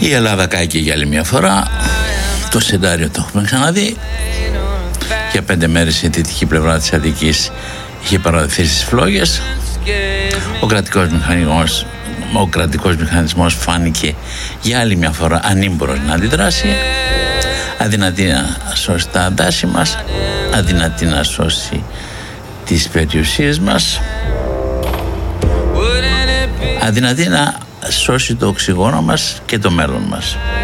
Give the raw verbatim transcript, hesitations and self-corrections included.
Η Ελλάδα κάηκε για άλλη μια φορά. Το σενάριο το έχουμε ξαναδεί. Για πέντε μέρες η δυτική πλευρά της Αττικής είχε παραδοθεί στις φλόγες. Ο κρατικός μηχανισμός, ο κρατικός μηχανισμός φάνηκε για άλλη μια φορά ανήμπορος να αντιδράσει. Αδυνατή να σώσει τα δάση μας, αδυνατή να σώσει τις περιουσίες μας, αδυνατή να σώσει το οξυγόνο μας και το μέλλον μας.